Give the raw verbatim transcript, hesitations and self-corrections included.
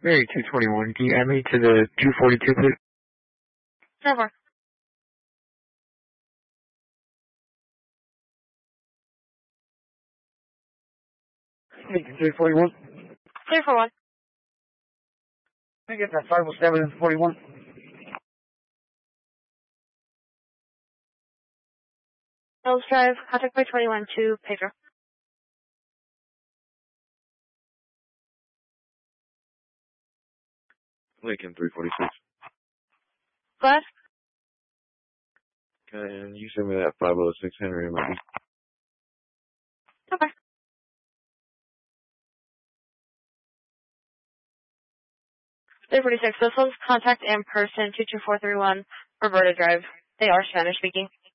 Mary two twenty-one, can you add me to the two forty-two, please? Trevor. three forty-one. three forty-one. Can I get that five oh seven and forty-one? Hills Drive, contact by twenty-one to Pedro. Lincoln three forty-six. Go ahead. Can you send me that five oh six Henry M I D? Okay. three forty-six, this one's contact in person two two four three one Roberta Drive. They are Spanish speaking.